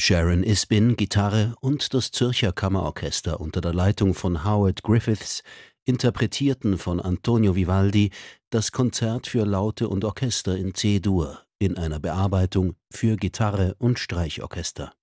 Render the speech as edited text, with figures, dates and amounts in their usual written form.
Sharon Isbin, Gitarre und das Zürcher Kammerorchester unter der Leitung von Howard Griffiths interpretierten von Antonio Vivaldi das Konzert für Laute und Orchester in C-Dur in einer Bearbeitung für Gitarre und Streichorchester